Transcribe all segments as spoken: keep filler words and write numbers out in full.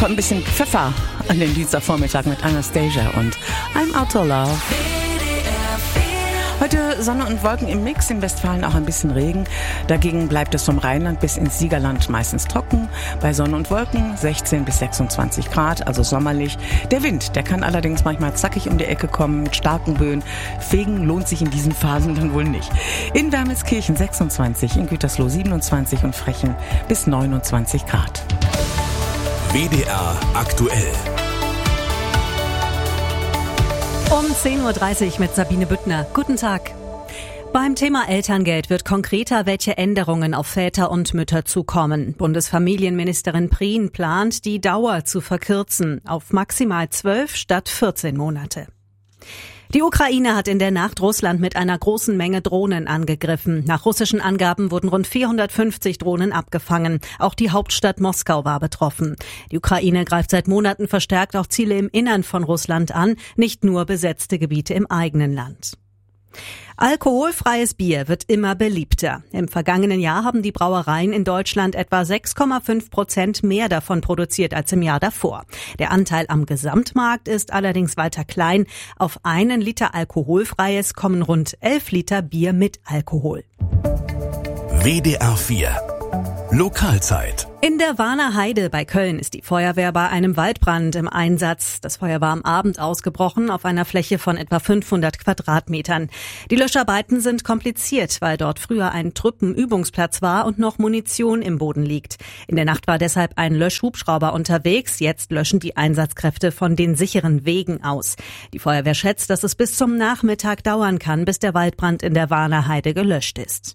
Kommt ein bisschen Pfeffer an den Dienstagvormittag mit Anastasia und I'm Out of Love. Heute Sonne und Wolken im Mix, in Westfalen auch ein bisschen Regen. Dagegen bleibt es vom Rheinland bis ins Siegerland meistens trocken. Bei Sonne und Wolken sechzehn bis sechsundzwanzig Grad, also sommerlich. Der Wind, der kann allerdings manchmal zackig um die Ecke kommen mit starken Böen. Fegen lohnt sich in diesen Phasen dann wohl nicht. In Wermelskirchen sechsundzwanzig, in Gütersloh siebenundzwanzig und Frechen bis neunundzwanzig Grad. W D R aktuell. Um zehn Uhr dreißig mit Sabine Büttner. Guten Tag. Beim Thema Elterngeld wird konkreter, welche Änderungen auf Väter und Mütter zukommen. Bundesfamilienministerin Prien plant, die Dauer zu verkürzen auf maximal zwölf statt vierzehn Monate. Die Ukraine hat in der Nacht Russland mit einer großen Menge Drohnen angegriffen. Nach russischen Angaben wurden rund vierhundertfünfzig Drohnen abgefangen. Auch die Hauptstadt Moskau war betroffen. Die Ukraine greift seit Monaten verstärkt auch Ziele im Innern von Russland an, nicht nur besetzte Gebiete im eigenen Land. Alkoholfreies Bier wird immer beliebter. Im vergangenen Jahr haben die Brauereien in Deutschland etwa sechs Komma fünf Prozent mehr davon produziert als im Jahr davor. Der Anteil am Gesamtmarkt ist allerdings weiter klein. Auf einen Liter alkoholfreies kommen rund elf Liter Bier mit Alkohol. W D R vier Lokalzeit. In der Warner Heide bei Köln ist die Feuerwehr bei einem Waldbrand im Einsatz. Das Feuer war am Abend ausgebrochen auf einer Fläche von etwa fünfhundert Quadratmetern. Die Löscharbeiten sind kompliziert, weil dort früher ein Truppenübungsplatz war und noch Munition im Boden liegt. In der Nacht war deshalb ein Löschhubschrauber unterwegs. Jetzt löschen die Einsatzkräfte von den sicheren Wegen aus. Die Feuerwehr schätzt, dass es bis zum Nachmittag dauern kann, bis der Waldbrand in der Warner Heide gelöscht ist.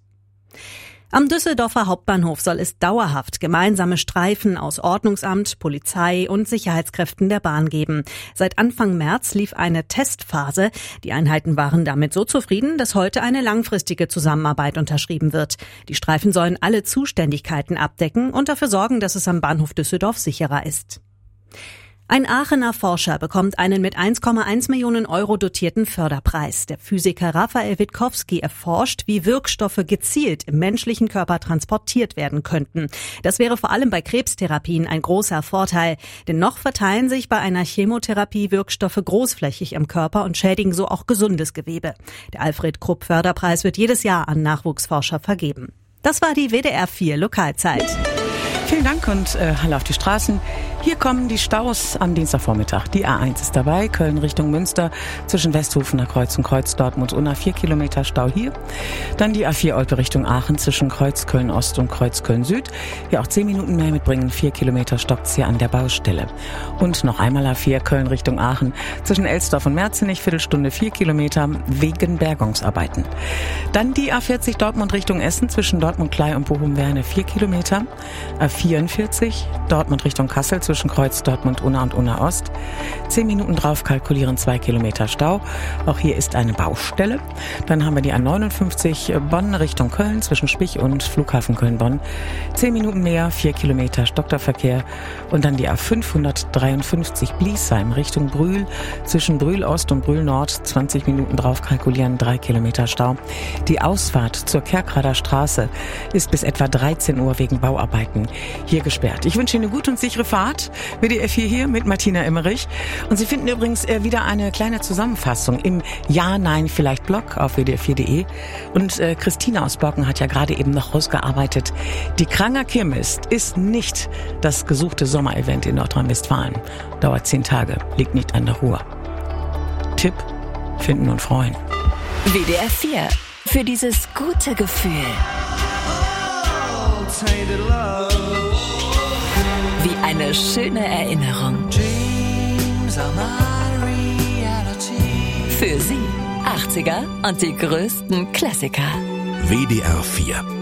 Am Düsseldorfer Hauptbahnhof soll es dauerhaft gemeinsame Streifen aus Ordnungsamt, Polizei und Sicherheitskräften der Bahn geben. Seit Anfang März lief eine Testphase. Die Einheiten waren damit so zufrieden, dass heute eine langfristige Zusammenarbeit unterschrieben wird. Die Streifen sollen alle Zuständigkeiten abdecken und dafür sorgen, dass es am Bahnhof Düsseldorf sicherer ist. Ein Aachener Forscher bekommt einen mit eins Komma eins Millionen Euro dotierten Förderpreis. Der Physiker Raphael Witkowski erforscht, wie Wirkstoffe gezielt im menschlichen Körper transportiert werden könnten. Das wäre vor allem bei Krebstherapien ein großer Vorteil, denn noch verteilen sich bei einer Chemotherapie Wirkstoffe großflächig im Körper und schädigen so auch gesundes Gewebe. Der Alfred Krupp Förderpreis wird jedes Jahr an Nachwuchsforscher vergeben. Das war die W D R vier Lokalzeit. Vielen Dank und äh, Hallo auf die Straßen. Hier kommen die Staus am Dienstagvormittag. Die A eins ist dabei, Köln Richtung Münster, zwischen Westhofener Kreuz und Kreuz Dortmund-Unna, vier Kilometer Stau hier. Dann die A vier Olpe Richtung Aachen, zwischen Kreuz Köln-Ost und Kreuz Köln-Süd. Hier auch zehn Minuten mehr mitbringen, vier Kilometer stockt's hier an der Baustelle. Und noch einmal A vier Köln Richtung Aachen, zwischen Elsdorf und Merzenich, Viertelstunde, vier Kilometer wegen Bergungsarbeiten. Dann die A vierzig Dortmund Richtung Essen, zwischen Dortmund-Klei und Bochum-Werne, vier Kilometer. A vierundvierzig Dortmund Richtung Kassel, zwischen Kreuz Dortmund-Unna und Unna-Ost. Zehn Minuten drauf kalkulieren zwei Kilometer Stau. Auch hier ist eine Baustelle. Dann haben wir die A neunundfünfzig Bonn Richtung Köln, zwischen Spich und Flughafen Köln-Bonn. Zehn Minuten mehr, vier Kilometer stockter Verkehr. Und dann die A fünfhundertdreiundfünfzig Bliesheim Richtung Brühl, zwischen Brühl-Ost und Brühl-Nord. zwanzig Minuten drauf kalkulieren, drei Kilometer Stau. Die Ausfahrt zur Kerkrader Straße ist bis etwa dreizehn Uhr wegen Bauarbeiten hier gesperrt. Ich wünsche Ihnen eine gute und sichere Fahrt. W D R vier hier mit Martina Emmerich. Und Sie finden übrigens äh, wieder eine kleine Zusammenfassung im Ja-Nein-Vielleicht-Blog auf w d r vier punkt de. Und äh, Christina aus Borken hat ja gerade eben noch rausgearbeitet. Die Kranger Kirmes ist nicht das gesuchte Sommerevent in Nordrhein-Westfalen. Dauert zehn Tage, liegt nicht an der Ruhr. Tipp, finden und freuen. W D R vier. Für dieses gute Gefühl. Wie eine schöne Erinnerung. Für Sie achtziger und die größten Klassiker. W D R vier